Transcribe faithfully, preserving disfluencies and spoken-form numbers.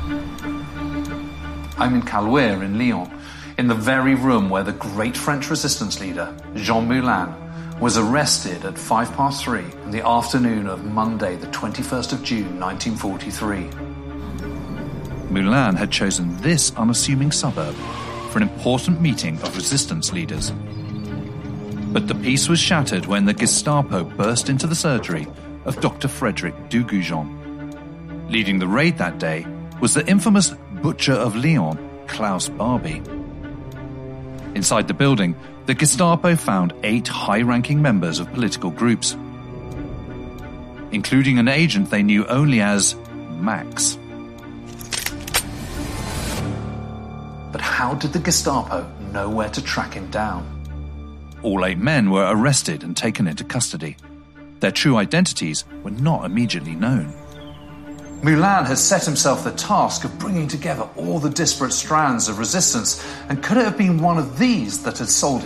I'm in Caluire in Lyon, in the very room where the great French resistance leader, Jean Moulin, was arrested at five past three in the afternoon of Monday, the twenty-first of June, nineteen forty-three. Moulin had chosen this unassuming suburb for an important meeting of resistance leaders. But the peace was shattered when the Gestapo burst into the surgery of Doctor Frederick Dugoujon. Leading the raid that day was the infamous Butcher of Lyon, Klaus Barbie. Inside the building, the Gestapo found eight high-ranking members of political groups, including an agent they knew only as Max. But how did the Gestapo know where to track him down? All eight men were arrested and taken into custody. Their true identities were not immediately known. Moulin had set himself the task of bringing together all the disparate strands of resistance, and could it have been one of these that had sold